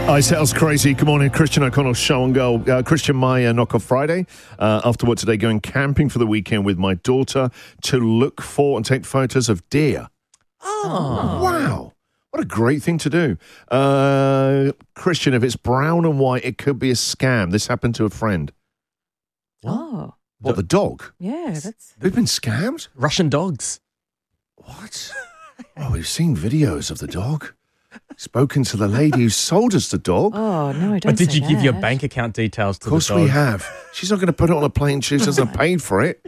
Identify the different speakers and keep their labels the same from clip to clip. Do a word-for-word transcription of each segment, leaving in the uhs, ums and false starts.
Speaker 1: Hi, Sales Crazy. Good morning, Christian O'Connell, Show and Go. Uh, Christian, my uh, knock off Friday. Uh, after work today, going camping for the weekend with my daughter to look for and take photos of deer.
Speaker 2: Oh.
Speaker 1: Wow. What a great thing to do. Uh, Christian, if it's brown and white, it could be a scam. This happened to a friend.
Speaker 2: Oh.
Speaker 1: What, the dog?
Speaker 2: Yeah, that's...
Speaker 1: They've been scammed?
Speaker 3: Russian dogs.
Speaker 1: What? Oh, we've seen videos of the dog. Spoken to the lady who sold us the dog.
Speaker 2: Oh, no, I don't
Speaker 3: But did
Speaker 2: say
Speaker 3: you give your
Speaker 2: that.
Speaker 3: bank account details to
Speaker 1: Of course
Speaker 3: the dog?
Speaker 1: we have. She's not going to put it on a plane. She hasn't paid for it.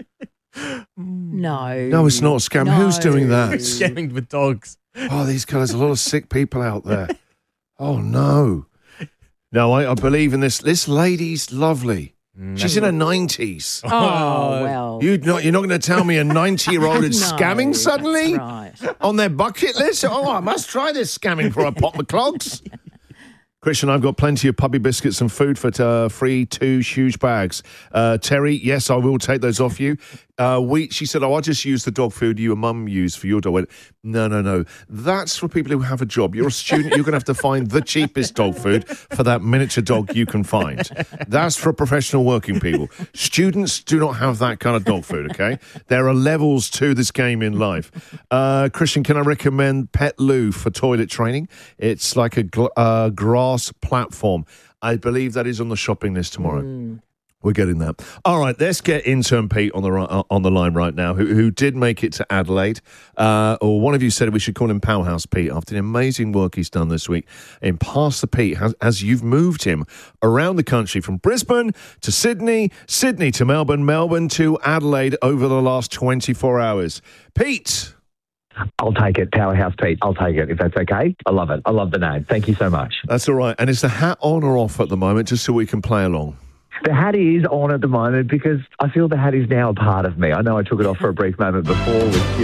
Speaker 2: No.
Speaker 1: No, it's not a scam.
Speaker 2: No.
Speaker 1: Who's doing that?
Speaker 3: Scamming with dogs.
Speaker 1: Oh, these guys, a lot of sick people out there. Oh, no. No, I, I believe in this. This lady's lovely. She's in her nineties.
Speaker 2: Oh, well.
Speaker 1: You not, you're not going to tell me a ninety-year-old is
Speaker 2: No,
Speaker 1: scamming suddenly?
Speaker 2: that's right.
Speaker 1: On their bucket list? Oh, I must try this scamming before I pop my clogs. Christian, I've got plenty of puppy biscuits and food for uh, free two huge bags. Uh, Terry, yes, I will take those off you. Uh, we, she said, oh, I'll just use the dog food you and mum use for your dog. I went, no, no, no. That's for people who have a job. You're a student. You're going to have to find the cheapest dog food for that miniature dog you can find. That's for professional working people. Students do not have that kind of dog food, okay? There are levels to this game in life. Uh, Christian, can I recommend Pet Loo for toilet training? It's like a gl- uh, grass platform. I believe that is on the shopping list tomorrow. Mm. We're getting that. All right, let's get intern Pete on the uh, on the line right now, who who did make it to Adelaide. Uh, or one of you said we should call him Powerhouse Pete after the amazing work he's done this week in Pass the Pete, as, as you've moved him around the country from Brisbane to Sydney, Sydney to Melbourne, Melbourne to Adelaide over the last twenty-four hours. Pete.
Speaker 4: I'll take it, Powerhouse Pete. I'll take it, if that's okay. I love it. I love the name. Thank you so much.
Speaker 1: That's all right. And is the hat on or off at the moment, just so we can play along?
Speaker 4: The hat is on at the moment because I feel the hat is now a part of me. I know I took it off for a brief moment before with